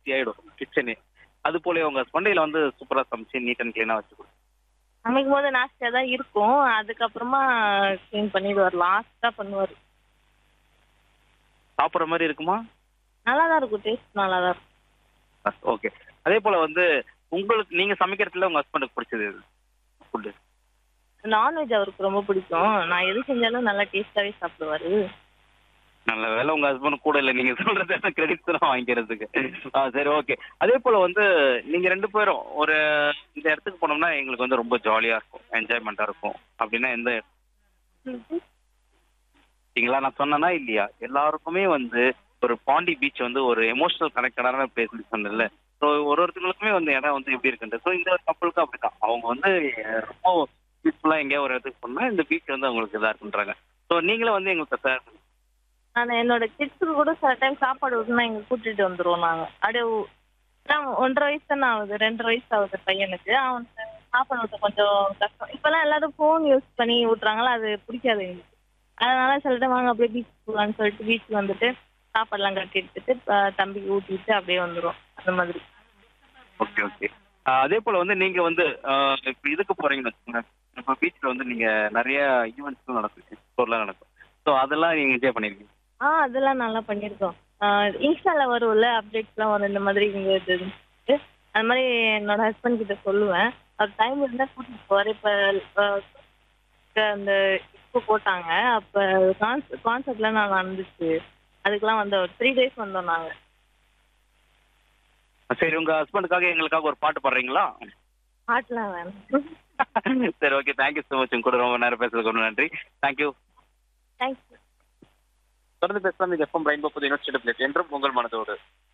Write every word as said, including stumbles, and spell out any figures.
நாஸ்தி ஆயிடும் கிச்சனே. அது போல உங்க ஹஸ்பண்டையில வந்து சூப்பரா சமைச்சு நீட் அண்ட் கிளீனா வச்சு கொடுங்க. சமைக்கும் போது நாஸ்தியா தான் இருக்கும். அதுக்கப்புறமா கிளீன் பண்ணிடுவார். லாஸ்ட்டா பண்ணுவாரு. சாப்பிடுற மாதிரி இருக்குமா? நல்லா தான் இருக்கும். டேஸ்ட் நல்லா தான் இருக்கும். ஓகே. அதே போல வந்து உங்களுக்கு நீங்க சமைக்கிறதுல உங்க ஹஸ்பண்டுக்கு பிடிச்சது ஃபுட்டு? நான்வெஜ் அவருக்கு ரொம்ப பிடிக்கும். நான் எது செஞ்சாலும் நல்லா டேஸ்ட்டாவே சாப்பிடுவாரு. நல்ல வேலை உங்க ஹஸ்பண்ட் கூட இல்ல. நீங்க சொல்றது கிரெடிட் தான் வாங்கிக்கிறதுக்கு. ஆ சரி ஓகே. அதே போல வந்து நீங்க ரெண்டு பேரும் ஒரு இந்த இடத்துக்கு போனோம்னா எங்களுக்கு வந்து ரொம்ப ஜாலியா இருக்கும். என்ஜாய்மென்ட்டா இருக்கும். அப்படின்னா எந்த இடங்களா நான் சொன்னேனா இல்லையா? எல்லாருக்குமே வந்து ஒரு பாண்டி பீச் வந்து ஒரு எமோஷனல் கனெக்டடான பிளேஸ்ன்னு சொன்னேன்ல. ஸோ ஒரு ஒருத்தங்களுக்குமே வந்து இடம் வந்து எப்படி இருக்குன்ட்டு. ஸோ இந்த கப்பலுக்கும் அப்படிதான். அவங்க வந்து ரொம்ப பீஸ்ஃபுல்லா எங்கேயோ ஒரு இடத்துக்கு போனா இந்த பீச் வந்து அவங்களுக்கு இதா இருக்குன்றாங்க. ஸோ நீங்களும் வந்து எங்களுக்கு சார் நான் என்னோட கிட்ஸுக்கு கூட சில டைம் சாப்பாடு ஊட்டணும்னா இங்க கூட்டிட்டு வந்துருவோம் நாங்க. அப்படியே ஒ அதான் ஒன்றரை வயசு தானே ஆகுது. ரெண்டரை வயசு ஆகுது பையனுக்கு. அவனுக்கு சாப்பாடு ஊட்ட கொஞ்சம் கஷ்டம். இப்பலாம் எல்லாரும் ஃபோன் யூஸ் பண்ணி ஊட்டுறாங்களா, அது பிடிக்காது எங்களுக்கு. அதனால சில டைம் வாங்க அப்படியே பீச் போகலான்னு சொல்லிட்டு பீச்சுக்கு வந்துட்டு சாப்பாடுலாம் கட்டி எடுத்துட்டு அ தம்பிக்கு ஊட்டிட்டு அப்படியே வந்துருவோம். அந்த மாதிரி. Okay, okay. அ அதே போல வந்து நீங்க வந்து அ இப்ப இதுக்கு போறீங்கன்னு வச்சுக்கோங்களேன். இப்ப பீச்ல வந்து நீங்க நெறைய ஈவென்ட்ஸ்லாம் நடக்கும். எக்ஸ்ப்ளோர்லாம் நடக்கும். ஸோ அதெல்லாம் நீங்க என்ஜாய் பண்ணியிருக்கீங்க. ஆ அதெல்லாம் நல்லா பண்ணியிருக்கோம். ஆ இன்ஸ்டால வரும்ல அப்டேட்ஸ்லாம் வரும். இந்த மாதிரி இங்க இது இருந்துச்சு. அது மாரி என்னோட ஹஸ்பண்ட் கிட்ட சொல்லுவேன். அவர் டைம் இருந்தா கூட்டிட்டு போவாரு. இப்ப அ அந்த இப்போ போட்டாங்க. அப்ப கான்ஸ் கான்சர்ட்லாம் நான் நடந்துச்சு. அதுக்கெல்லாம் வந்தோம். ஒரு மூன்று டேஸ் வந்தோம் நாங்க. சரி உங்க ஹஸ்பண்டுக்காக எங்களுக்காக ஒரு பாட்டு பாடுறீங்களா? பாட்டுலாம் வேணாம். சரி okay. Thank you so much. உங்க கூட ரொம்ப நேரம் பேசுறதுக்கு ரொம்ப நன்றி. Thank you. தேங்க்ஸ். தொடர்ந்து பேசலாம். இது எஃப்எம் ரெயின்போ புது யூனிவர்சிட்டி பிளேட் என்றும் உங்கள் மனதோடு.